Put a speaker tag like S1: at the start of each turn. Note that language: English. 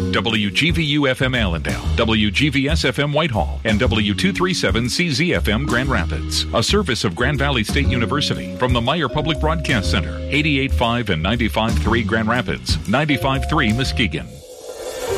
S1: WGVU-FM Allendale, WGVS-FM Whitehall, and W237-CZ-FM Grand Rapids. A service of Grand Valley State University from the Meyer Public Broadcast Center, 88.5 and 95.3 Grand Rapids, 95.3 Muskegon.